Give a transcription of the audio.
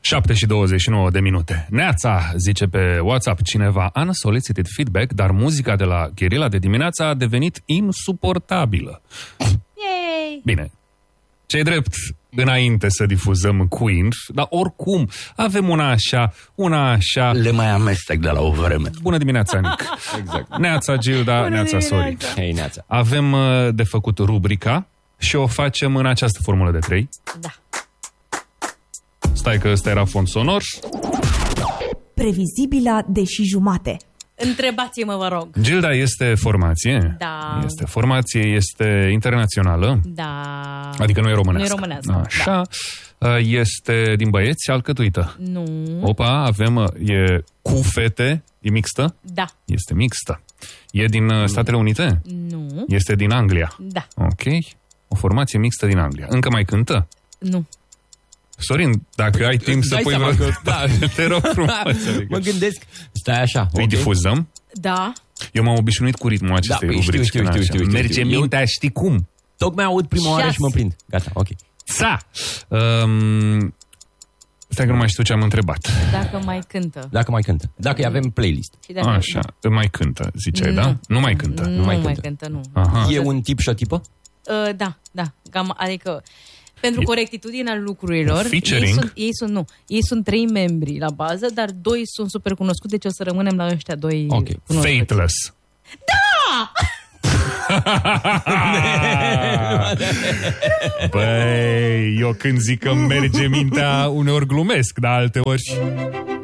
7:29. Neața, zice pe WhatsApp cineva, unsolicited feedback, dar muzica de la Guerilla de dimineață a devenit insuportabilă. Yay! Bine, ce-i drept, înainte să difuzăm Queen, dar oricum avem una așa. Le mai amestec de la o vreme. Bună dimineața, Nic. Exact. Neața, Gilda, Bună neața, Sori. dimineața. Hei, neața. Avem de făcut rubrica și o facem în această formulă de 3. Da. Stai că ăsta era fond sonor. Previzibila de și jumate. Întrebați-mă, vă rog. Gilda este formație. Da. Este formație, este internațională. Da. Adică nu e românească. Nu e românească, Așa. Da. Este din băieți, alcătuită. Nu. Opa, avem, e cu fete, e mixtă? Da. Este mixtă. E din Statele Unite? Nu. Este din Anglia? Da. Ok. O formație mixtă din Anglia. Încă mai cântă? Nu. Sorin, dacă ai timp să Dai pui seama vreo... că- da. Te rog frumos. Mă gândesc, stai așa, Îi ok? difuzăm? Da. Eu m-am obișnuit cu ritmul acestei păi rubrici. știu. Merge Eu- mintea, știi cum? Tocmai aud prima oară 6. și mă prind. Gata, ok. Sa! Stai că nu mai știu ce am întrebat. Dacă mai cântă. Dacă mai cântă. Dacă avem playlist. Și dacă Așa, mai cântă, ziceai, da? Nu mai cântă. Nu mai mai cântă. cântă, nu. Aha. E un tip și o tipă? Da. Adică, pentru corectitudinea lucrurilor, Featuring? ei sunt 3 membri la bază, dar 2 sunt super cunoscuți, deci o să rămânem la ăștia 2 Ok. cunoscuți. Fateless. Băi, eu când zic că merge mintea, uneori glumesc, dar alteori